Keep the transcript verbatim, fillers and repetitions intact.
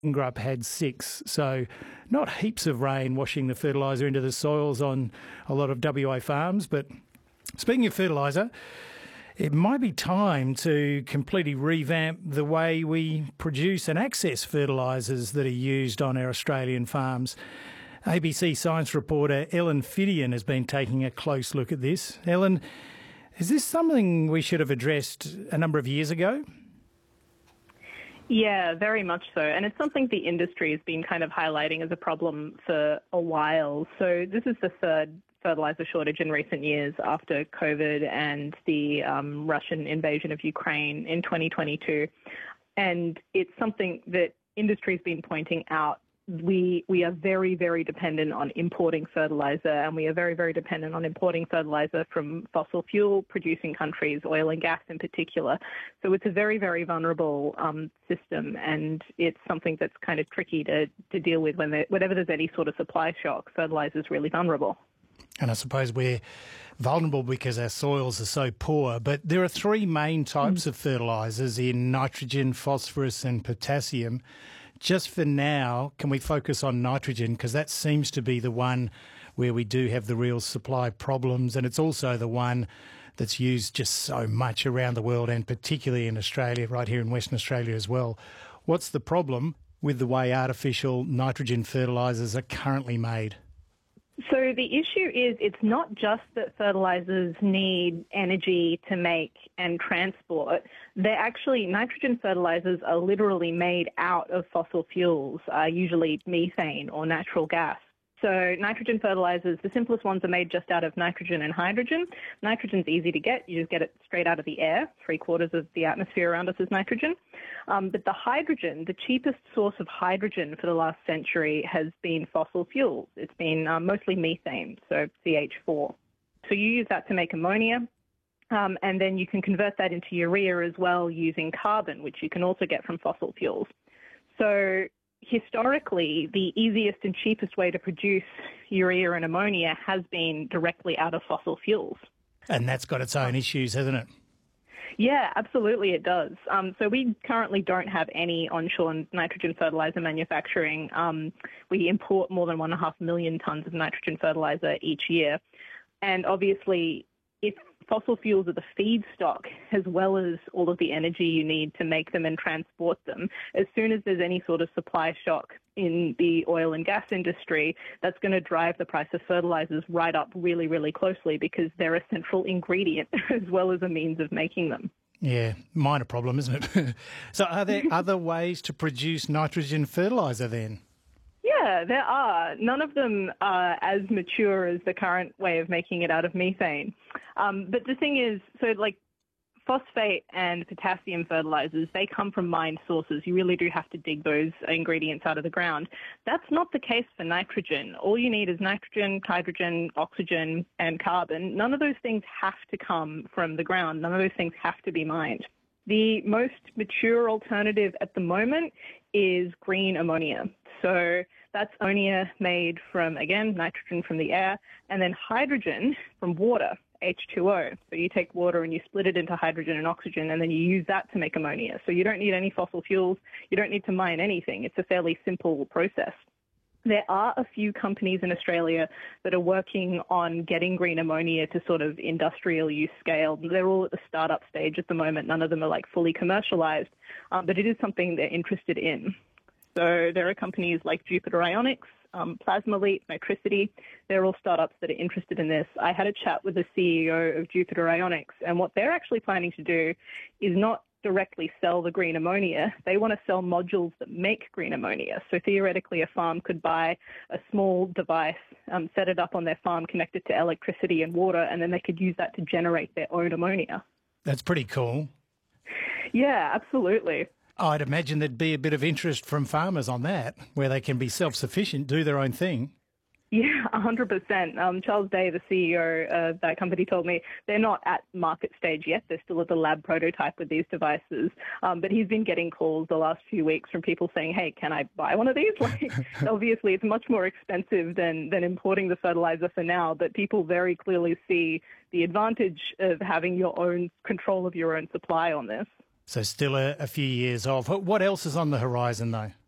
Ngurup had six. So not heaps of rain washing the fertiliser into the soils on a lot of W A farms. But speaking of fertiliser, it might be time to completely revamp the way we produce and access fertilisers that are used on our Australian farms. A B C science reporter Ellen Fidian has been taking a close look at this. Ellen, is this something we should have addressed a number of years ago? Yeah, very much so. And it's something the industry has been kind of highlighting as a problem for a while. So this is the third fertilizer shortage in recent years after COVID and the um, Russian invasion of Ukraine in twenty twenty-two. And it's something that industry has been pointing out. We we are very, very dependent on importing fertilizer, and we are very, very dependent on importing fertilizer from fossil fuel producing countries, oil and gas in particular. So it's a very, very vulnerable um, system, and it's something that's kind of tricky to, to deal with when there, whenever there's any sort of supply shock. Fertilizer is really vulnerable. And I suppose we're vulnerable because our soils are so poor. But there are three main types mm. of fertilisers in nitrogen, phosphorus and potassium. Just for now, can we focus on nitrogen? Because that seems to be the one where we do have the real supply problems, and it's also the one that's used just so much around the world, and particularly in Australia, right here in Western Australia as well. What's the problem with the way artificial nitrogen fertilisers are currently made? So the issue is it's not just that fertilizers need energy to make and transport. They're actually, nitrogen fertilizers are literally made out of fossil fuels, uh, usually methane or natural gas. So nitrogen fertilizers, the simplest ones are made just out of nitrogen and hydrogen. Nitrogen's easy to get. You just get it straight out of the air. Three quarters of the atmosphere around us is nitrogen. Um, but the hydrogen, the cheapest source of hydrogen for the last century has been fossil fuels. It's been um, mostly methane, so C H four. So you use that to make ammonia. Um, and then you can convert that into urea as well using carbon, which you can also get from fossil fuels. So historically, the easiest and cheapest way to produce urea and ammonia has been directly out of fossil fuels. And that's got its own issues, hasn't it? Yeah, absolutely it does. Um, so we currently don't have any onshore nitrogen fertilizer manufacturing. Um, we import more than one and a half million tonnes of nitrogen fertilizer each year. And obviously, if fossil fuels are the feedstock as well as all of the energy you need to make them and transport them, as soon as there's any sort of supply shock in the oil and gas industry, that's going to drive the price of fertilizers right up really, really closely because they're a central ingredient as well as a means of making them. Yeah, minor problem, isn't it? So are there other ways to produce nitrogen fertilizer then? Yeah, there are. None of them are as mature as the current way of making it out of methane. Um, but the thing is, so like phosphate and potassium fertilizers, they come from mined sources. You really do have to dig those ingredients out of the ground. That's not the case for nitrogen. All you need is nitrogen, hydrogen, oxygen, and carbon. None of those things have to come from the ground. None of those things have to be mined. The most mature alternative at the moment is green ammonia. So that's ammonia made from, again, nitrogen from the air, and then hydrogen from water, H two O. So you take water and you split it into hydrogen and oxygen, and then you use that to make ammonia. So you don't need any fossil fuels. You don't need to mine anything. It's a fairly simple process. There are a few companies in Australia that are working on getting green ammonia to sort of industrial use scale. They're all at the startup stage at the moment. None of them are like fully commercialized, um, but it is something they're interested in. So there are companies like Jupiter Ionics, um, Plasmolite, Nitricity. They're all startups that are interested in this. I had a chat with the C E O of Jupiter Ionics, and what they're actually planning to do is not directly sell the green ammonia. They want to sell modules that make green ammonia. So theoretically, a farm could buy a small device, um, set it up on their farm, connect it to electricity and water, and then they could use that to generate their own ammonia. That's pretty cool. Yeah, absolutely. I'd imagine there'd be a bit of interest from farmers on that, where they can be self-sufficient, do their own thing. Yeah, one hundred percent. Um, Charles Day, the C E O of that company, told me they're not at market stage yet. They're still at the lab prototype with these devices. Um, but he's been getting calls the last few weeks from people saying, hey, can I buy one of these? Like, obviously, it's much more expensive than, than importing the fertilizer for now, but people very clearly see the advantage of having your own control of your own supply on this. So still a, a few years off. What else is on the horizon, though?